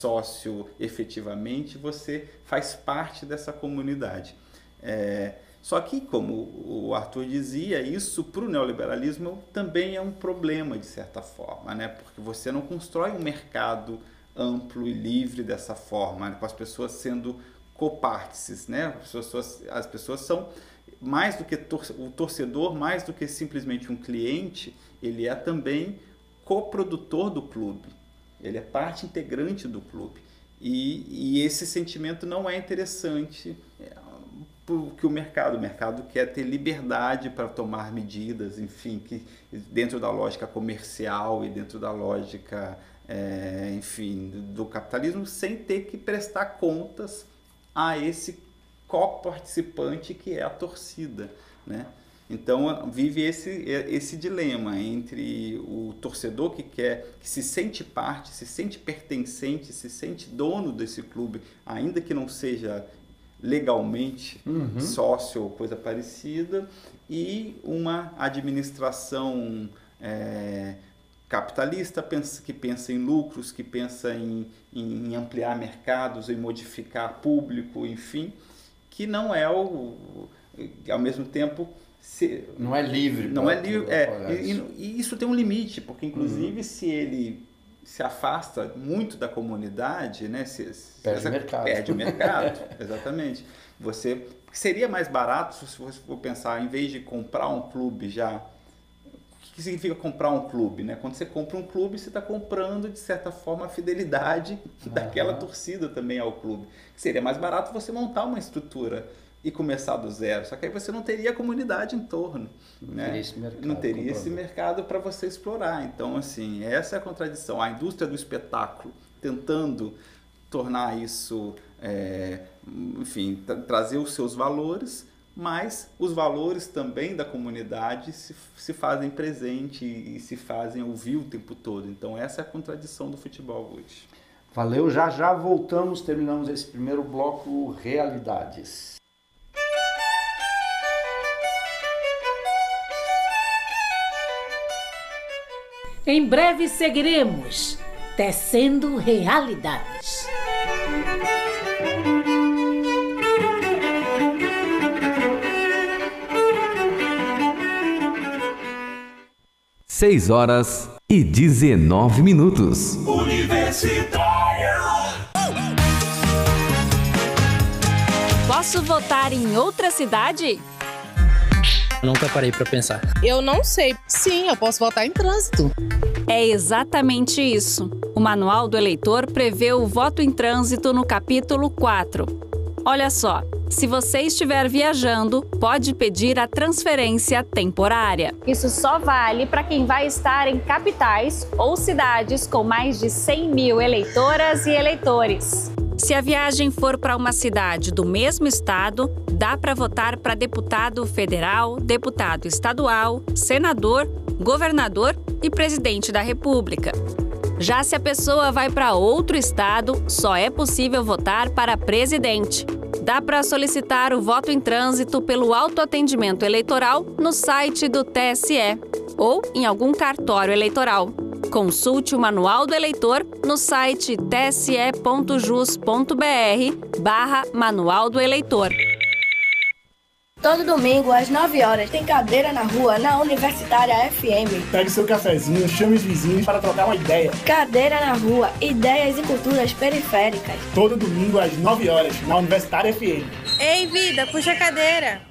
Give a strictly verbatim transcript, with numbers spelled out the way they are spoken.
sócio efetivamente, você faz parte dessa comunidade. É, só que, como o Arthur dizia, isso para o neoliberalismo também é um problema, de certa forma, né? Porque você não constrói um mercado amplo e livre dessa forma, né? Com as pessoas sendo copártices, né? As pessoas, as pessoas são mais do que tor- o torcedor, mais do que simplesmente um cliente, ele é também coprodutor do clube, ele é parte integrante do clube. E, e esse sentimento não é interessante porque o mercado, o mercado quer ter liberdade para tomar medidas, enfim, que dentro da lógica comercial e dentro da lógica, é, enfim, do capitalismo, sem ter que prestar contas a esse coparticipante que é a torcida, né? Então vive esse, esse dilema entre o torcedor que quer, que se sente parte, se sente pertencente, se sente dono desse clube, ainda que não seja legalmente uhum. sócio ou coisa parecida, e uma administração é, capitalista pensa, que pensa em lucros, que pensa em, em ampliar mercados, em modificar público, enfim, que não é o, ao mesmo tempo se, não é livre, não é livre, é, e, e isso tem um limite, porque inclusive uhum. se ele se afasta muito da comunidade, né? Se, se perde o mercado. Perde o mercado, exatamente. Você, seria mais barato se você for pensar, em vez de comprar um clube já... O que significa comprar um clube, né? Quando você compra um clube, você está comprando, de certa forma, a fidelidade uhum. daquela torcida também ao clube. Seria mais barato você montar uma estrutura e começar do zero, só que aí você não teria a comunidade em torno, não né? teria esse mercado, não teria esse mercado para você explorar. Então, assim, essa é a contradição. A indústria do espetáculo tentando tornar isso, é, enfim, tra- trazer os seus valores, mas os valores também da comunidade se, se fazem presente e, e se fazem ouvir o tempo todo. Então, essa é a contradição do futebol hoje. Valeu, já já voltamos, terminamos esse primeiro bloco Realidades. Em breve seguiremos tecendo realidades. Seis horas e dezenove minutos. Universitária. Posso votar em outra cidade? Nunca parei para pensar. Eu não sei. Sim, eu posso votar em trânsito. É exatamente isso. O Manual do Eleitor prevê o voto em trânsito no capítulo quatro. Olha só, se você estiver viajando, pode pedir a transferência temporária. Isso só vale para quem vai estar em capitais ou cidades com mais de cem mil eleitoras e eleitores. Se a viagem for para uma cidade do mesmo estado, dá para votar para deputado federal, deputado estadual, senador, governador e presidente da República. Já se a pessoa vai para outro estado, só é possível votar para presidente. Dá para solicitar o voto em trânsito pelo autoatendimento eleitoral no site do T S E ou em algum cartório eleitoral. Consulte o Manual do Eleitor no site tse.jus.br barra Manual do Eleitor. Todo domingo, às nove horas, tem Cadeira na Rua, na Universitária F M. Pegue seu cafezinho, chame os vizinhos para trocar uma ideia. Cadeira na Rua, ideias e culturas periféricas. Todo domingo, às nove horas, na Universitária F M. Ei, vida, puxa a cadeira.